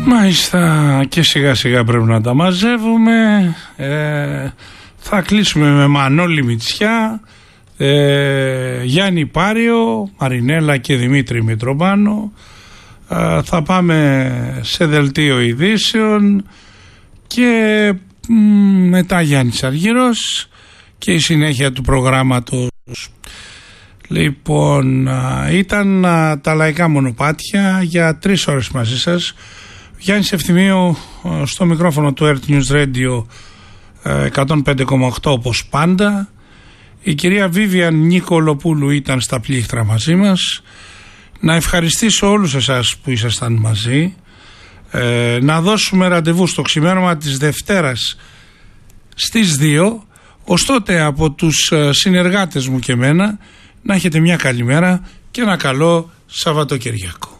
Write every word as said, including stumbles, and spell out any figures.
Μάλιστα, και σιγά σιγά πρέπει να τα μαζεύουμε. ε, Θα κλείσουμε με Μανώλη Μητσιά, ε, Γιάννη Πάριο, Μαρινέλα και Δημήτρη Μητροπάνο. ε, Θα πάμε σε δελτίο ειδήσεων και μ, μετά Γιάννης Αργυρός και η συνέχεια του προγράμματος. Λοιπόν, ήταν τα λαϊκά μονοπάτια για τρεις ώρες μαζί σας. Γιάννης Ευθυμίου στο μικρόφωνο του Earth News Radio εκατόν πέντε κόμμα οκτώ όπως πάντα. Η κυρία Βίβιαν Νικολοπούλου ήταν στα πλήκτρα μαζί μας. Να ευχαριστήσω όλους εσάς που ήσασταν μαζί. ε, Να δώσουμε ραντεβού στο ξημέρωμα της Δευτέρας στις δύο. Ως τότε από τους συνεργάτες μου και εμένα να έχετε μια καλή μέρα και ένα καλό Σαββατοκυριακό.